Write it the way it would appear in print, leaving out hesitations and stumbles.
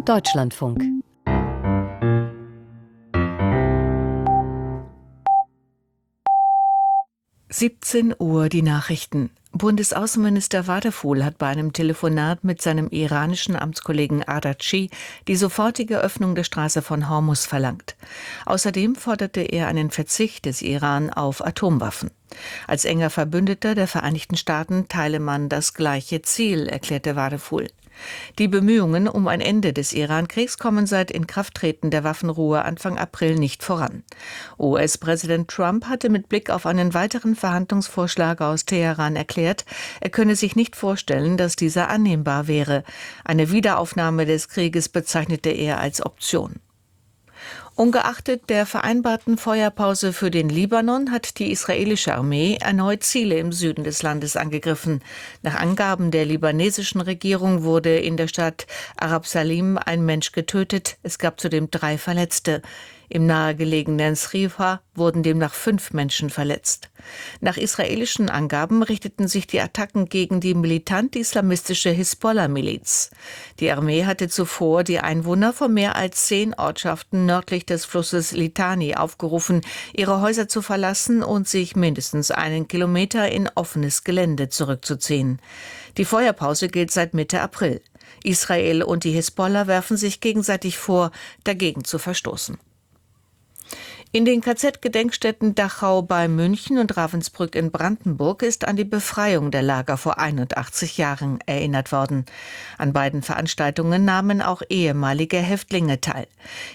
Deutschlandfunk. Uhr die Nachrichten. Bundesaußenminister Wadephul hat bei einem Telefonat mit seinem iranischen Amtskollegen Araqchi die sofortige Öffnung der Straße von Hormuz verlangt. Außerdem forderte er einen Verzicht des Iran auf Atomwaffen. Als enger Verbündeter der Vereinigten Staaten teile man das gleiche Ziel, erklärte Wadephul. Die Bemühungen um ein Ende des Iran-Kriegs kommen seit Inkrafttreten der Waffenruhe Anfang April nicht voran. US-Präsident Trump hatte mit Blick auf einen weiteren Verhandlungsvorschlag aus Teheran erklärt, er könne sich nicht vorstellen, dass dieser annehmbar wäre. Eine Wiederaufnahme des Krieges bezeichnete er als Option. Ungeachtet der vereinbarten Feuerpause für den Libanon hat die israelische Armee erneut Ziele im Süden des Landes angegriffen. Nach Angaben der libanesischen Regierung wurde in der Stadt Arab Salim ein Mensch getötet. Es gab zudem 3 Verletzte. Im nahegelegenen Srifa wurden demnach 5 Menschen verletzt. Nach israelischen Angaben richteten sich die Attacken gegen die militant-islamistische Hisbollah-Miliz. Die Armee hatte zuvor die Einwohner von mehr als 10 Ortschaften nördlich des Flusses Litani aufgerufen, ihre Häuser zu verlassen und sich mindestens 1 Kilometer in offenes Gelände zurückzuziehen. Die Feuerpause gilt seit Mitte April. Israel und die Hisbollah werfen sich gegenseitig vor, dagegen zu verstoßen. In den KZ-Gedenkstätten Dachau bei München und Ravensbrück in Brandenburg ist an die Befreiung der Lager vor 81 Jahren erinnert worden. An beiden Veranstaltungen nahmen auch ehemalige Häftlinge teil.